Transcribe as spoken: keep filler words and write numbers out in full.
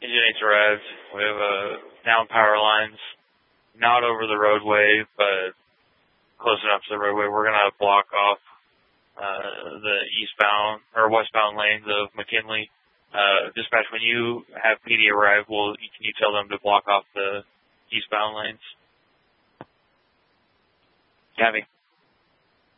Engine eight's arrived. We have uh, down power lines, not over the roadway, but close enough to the roadway. We're going to block off uh, the eastbound or westbound lanes of McKinley. Uh, dispatch, when you have P D arrive, will can you tell them to block off the eastbound lanes? Copy.